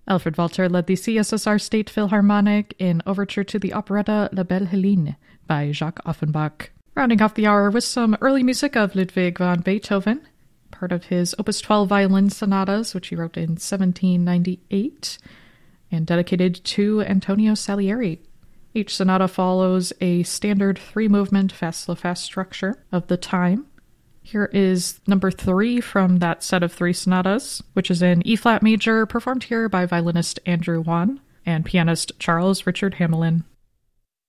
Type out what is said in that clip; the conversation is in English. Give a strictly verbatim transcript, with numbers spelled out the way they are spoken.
Alfred Walter led the C S S R State Philharmonic in Overture to the operetta La Belle Helene by Jacques Offenbach. Rounding off the hour with some early music of Ludwig van Beethoven, part of his Opus twelve violin sonatas, which he wrote in seventeen ninety-eight, and dedicated to Antonio Salieri. Each sonata follows a standard three-movement fast-slow-fast structure of the time. Here is number three from that set of three sonatas, which is in E-flat major, performed here by violinist Andrew Wan and pianist Charles Richard Hamelin.